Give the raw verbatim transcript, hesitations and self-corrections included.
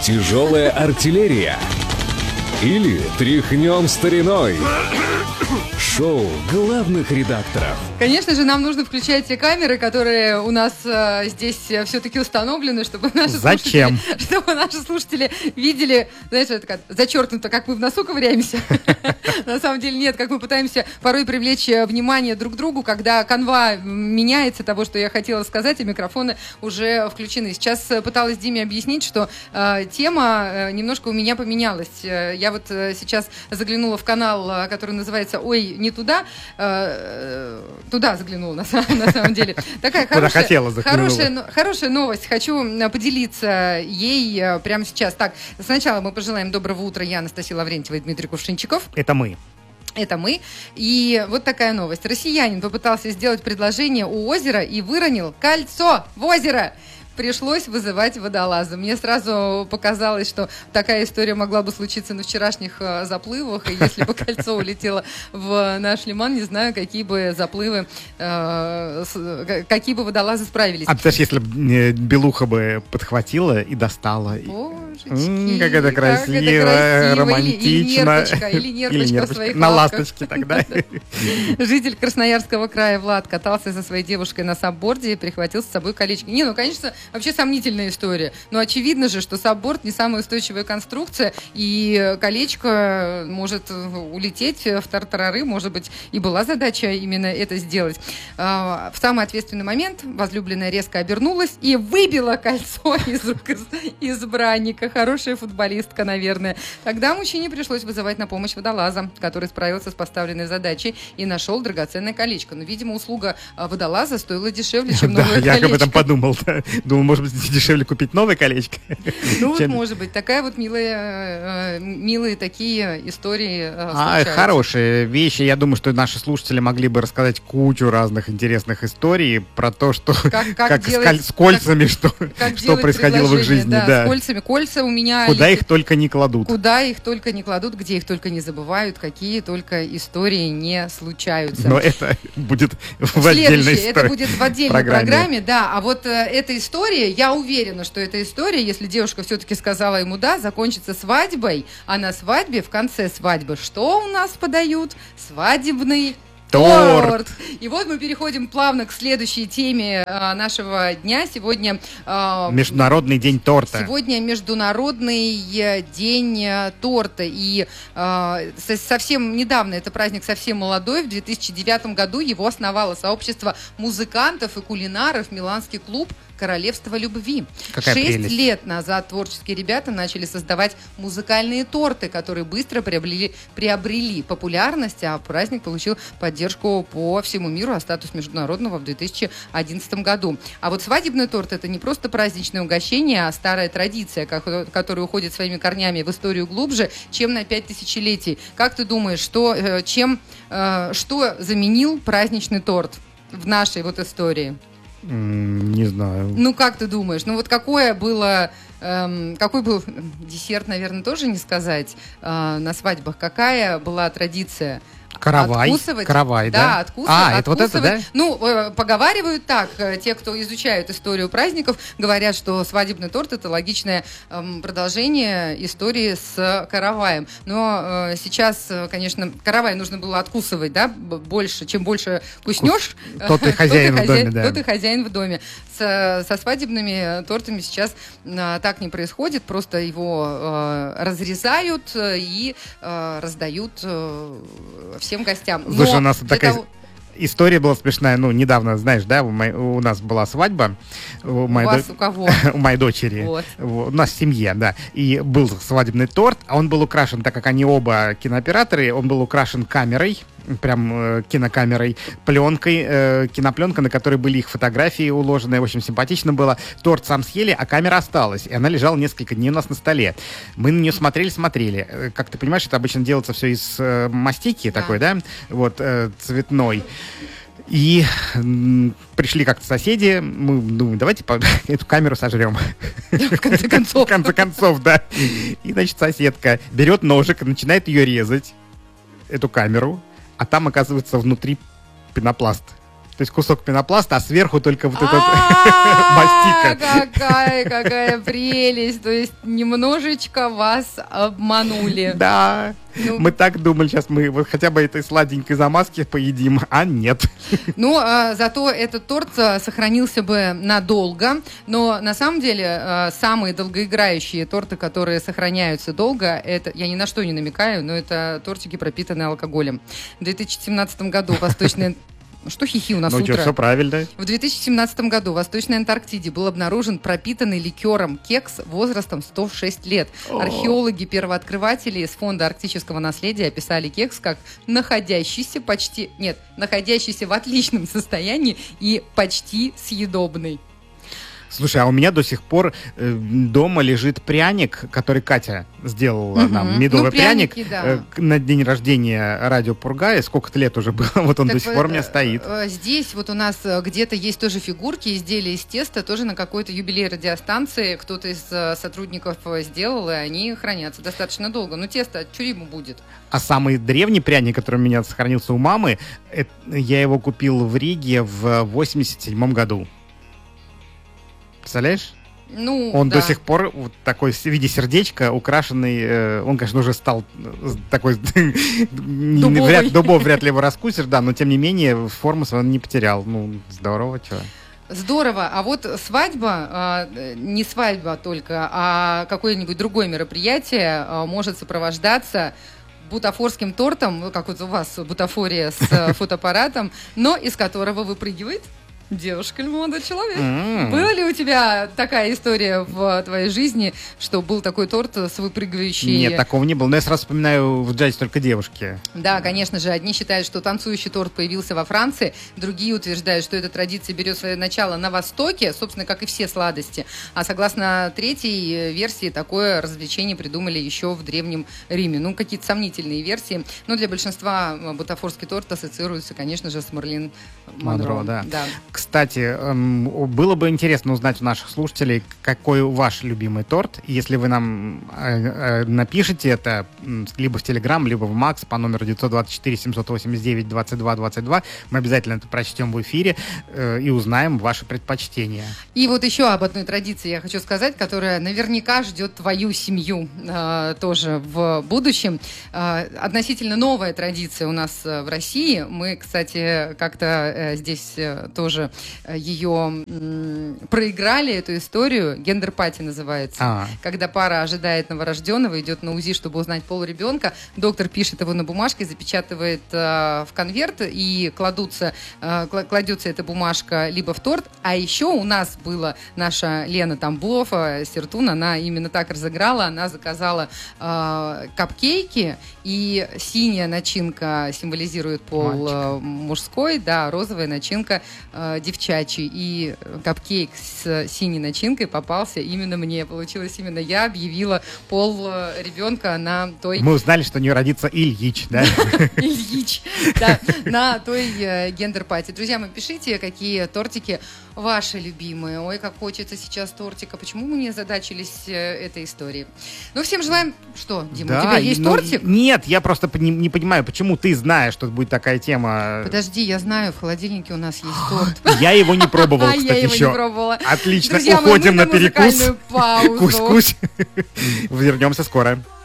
Тяжелая артиллерия или тряхнем стариной. Шоу главных редакторов. Конечно же, нам нужно включать те камеры, которые у нас э, здесь все-таки установлены, чтобы наши Зачем? слушатели, чтобы наши слушатели видели, знаешь, это как зачеркнуто, как мы в носу ковыряемся. На самом деле нет, как мы пытаемся порой привлечь внимание друг к другу, когда канва меняется того, что я хотела сказать, и микрофоны уже включены. Сейчас пыталась Диме объяснить, что э, тема э, немножко у меня поменялась. Я вот э, сейчас заглянула в канал, который называется «Ой, не туда», э, туда заглянула на, на самом деле. Такая хорошая, хотела, хорошая, хорошая новость. Хочу поделиться ей прямо сейчас. Так, сначала мы пожелаем доброго утра. Я Анастасия Лаврентьева и Дмитрий Кувшинчиков. Это мы. Это мы. И вот такая новость. Россиянин попытался сделать предложение у озера и выронил кольцо в озеро. Пришлось вызывать водолаза. Мне сразу показалось, что такая история могла бы случиться на вчерашних э, заплывах, и если бы кольцо улетело в наш лиман, не знаю, какие бы заплывы, э, с, какие бы водолазы справились. А ты если бы белуха бы подхватила и достала. Божечки, М-м, как это красиво, как это красиво. романтично. Или, или нерпочка, или нерпочка, или в своих на лапках. ласточке тогда. Житель Красноярского края Влад катался со своей девушкой на сабборде и прихватил с собой колечко. Не, ну, конечно, вообще сомнительная история. Но очевидно же, что сабборд не самая устойчивая конструкция, и колечко может улететь в тартарары. Может быть, и была задача именно это сделать. В самый ответственный момент возлюбленная резко обернулась и выбила кольцо из рук избранника. Хорошая футболистка, наверное. Тогда мужчине пришлось вызывать на помощь водолаза, который справился с поставленной задачей и нашел драгоценное колечко. Но, видимо, услуга водолаза стоила дешевле, чем новое колечко. Да, я об этом подумал. Думал, может быть, дешевле купить новое колечко. Ну, вот, может быть. Такая вот милая, милые такие истории А, хорошие вещи. Я думаю, что наши слушатели могли бы рассказать кучу разных интересных историй про то, что как, как как делать, с, с кольцами, как, что, как что происходило в их жизни. Да, да. С кольцами. Кольца у меня... Куда летит, их только не кладут. Куда их только не кладут, где их только не забывают, какие только истории не случаются. Но это будет в отдельной истории. Это будет в отдельной программе. программе, да. А вот э, эта история, я уверена, что эта история, если девушка все-таки сказала ему «да», закончится свадьбой, а на свадьбе, в конце свадьбы, что у нас подают? Свадебный торт. торт. И вот мы переходим плавно к следующей теме э, нашего дня. Сегодня... Э, Международный день торта. Сегодня Международный день торта. И э, совсем недавно, это праздник совсем молодой, в две тысячи девятом году его основало сообщество музыкантов и кулинаров «Миланский клуб Королевство любви». Какая Шесть прелесть. лет назад творческие ребята начали создавать музыкальные торты, которые быстро приобрели, приобрели популярность, а праздник получил поддержку по всему миру, а статус международного в две тысячи одиннадцатом году. А вот свадебный торт — это не просто праздничное угощение, а старая традиция, которая уходит своими корнями в историю глубже, чем на пять тысячелетий. Как ты думаешь, что, чем, что заменил праздничный торт в нашей вот истории? Не знаю. Ну, как ты думаешь? Ну, вот какое было... Эм, какой был десерт, наверное, тоже не сказать э, на свадьбах? Какая была традиция? Каравай. Откусывать. Каравай, да? Да, откусывать. А, это вот это, да? Ну, э, поговаривают так. Э, те, кто изучают историю праздников, говорят, что свадебный торт — это логичное э, продолжение истории с караваем. Но э, сейчас, э, конечно, каравай нужно было откусывать, да, больше. Чем больше куснешь, тот и хозяин в доме, да. Тот и хозяин в доме. С, со свадебными тортами сейчас э, так не происходит. Просто его э, разрезают и э, раздают э, всем гостям. Слушай, у нас такая того... история была смешная. Ну, недавно, знаешь, да, у, моей, у нас была свадьба. У, у моей вас до... у кого? У моей дочери. Вот. У нас в семье, да. И был свадебный торт, а он был украшен, так как они оба кинооператоры, он был украшен камерой, прям э, кинокамерой, пленкой, э, кинопленка, на которой были их фотографии уложены. В общем, симпатично было. Торт сам съели, а камера осталась. И она лежала несколько дней у нас на столе. Мы на нее смотрели-смотрели. Как ты понимаешь, это обычно делается все из э, мастики да. такой, да? Вот, э, цветной. И м, пришли как-то соседи, мы думаем, давайте по- эту камеру сожрем. В конце концов. В конце концов, да. И, значит, соседка берет ножик и начинает ее резать, эту камеру, а там, оказывается, внутри пенопласт. То есть кусок пенопласта, а сверху только вот этот А, мастика. какая, какая прелесть. То есть немножечко вас обманули. Да. Ну. Мы так думали, сейчас мы вот хотя бы этой сладенькой замазки поедим, а нет. Ну, а, зато этот торт а, сохранился бы надолго. Но на самом деле а, самые долгоиграющие торты, которые сохраняются долго, это, я ни на что не намекаю, но это тортики, пропитанные алкоголем. В две тысячи семнадцатом году восточная... Что хихи у нас Ну утро? что, все правильно. В две тысячи семнадцатом году в Восточной Антарктиде был обнаружен пропитанный ликером кекс возрастом сто шесть лет. О. Археологи-первооткрыватели из Фонда арктического наследия описали кекс как находящийся почти... Нет, находящийся в отличном состоянии и почти съедобный. Слушай, а у меня до сих пор э, дома лежит пряник, который Катя сделала Мгм. нам, медовый Ну, пряник, пряники, да. э, к- на день рождения Радио Пурга, и сколько-то лет уже было, вот он Так до сих пор у вот, меня э, стоит. э, Здесь вот у нас э, где-то есть тоже фигурки, изделия из теста, тоже на какой-то юбилей радиостанции кто-то из э, сотрудников э, сделал, и они хранятся достаточно долго. Но тесто чё ему будет? А самый древний пряник, который у меня сохранился у мамы, это- я его купил в Риге в восемьдесят седьмом году. Представляешь? Ну, Он да. до сих пор вот такой в виде сердечка, украшенный. э, он, конечно, уже стал э, такой не- Дубовый. вряд, дубов вряд ли его раскусишь, да, но тем не менее форму свою он не потерял. Ну, здорово, что. Здорово. А вот свадьба, э, не свадьба только, а какое-нибудь другое мероприятие э, может сопровождаться бутафорским тортом, ну, как вот у вас бутафория с э, фотоаппаратом, но из которого выпрыгивает девушка или молодой человек. М. Была ли у тебя такая история в твоей жизни, что был такой торт с выпрыгивающей... Нет, такого не было. Но я сразу вспоминаю в джазе только девушки. Да, конечно же, одни считают, что танцующий торт появился во Франции, другие утверждают, что эта традиция берет свое начало на Востоке, собственно, как и все сладости. А согласно третьей версии, такое развлечение придумали еще в Древнем Риме. Ну, какие-то сомнительные версии. Но для большинства бутафорский торт ассоциируется, конечно же, с Марлин Монро. Монро, да. Да. Кстати, эм, о- было бы интересно узнать у наших слушателей, какой ваш любимый торт. Если вы нам э, э, напишите это м, либо в Телеграм, либо в Макс по номеру девятьсот двадцать четыре семьсот восемьдесят девять двадцать два двадцать два, мы обязательно это прочтем в эфире э, и узнаем ваши предпочтения. И вот еще об одной традиции я хочу сказать, которая наверняка ждет твою семью э, тоже в будущем. Э, относительно новая традиция у нас э, в России. Мы, кстати, как-то э, здесь э, тоже э, ее м, проиграли, эту историю. Гендер-пати называется. А. Когда пара ожидает новорожденного, идет на УЗИ, чтобы узнать пол ребенка, доктор пишет его на бумажке, запечатывает э, в конверт, и кладутся, э, кла- кладется эта бумажка либо в торт. А еще у нас была наша Лена Тамбов, э, Сертун, она именно так разыграла, она заказала э, капкейки, и синяя начинка символизирует пол э, мужской, да, розовая начинка э, девчачий. И капкейк с синей начинкой попался именно мне. Получилось именно я объявила пол э, ребенка на той... Мы узнали, что у нее родится Ильич, да? Ильич, да, на той э, гендер-пати. Друзья, мы пишите, какие тортики ваши любимые. Ой, как хочется сейчас тортика. Почему мы не озадачились э, этой историей? Ну, всем желаем... Что, Дима, у тебя есть ну, тортик? Нет, я просто по- не, не понимаю, почему ты знаешь, что будет такая тема. Подожди, я знаю, в холодильнике у нас есть торт. Я его не пробовал, А кстати, я его еще. не пробовала. Отлично, Друзья мои, уходим мы на перекус. музыкальную паузу. Кусь-кусь. Вернемся скоро.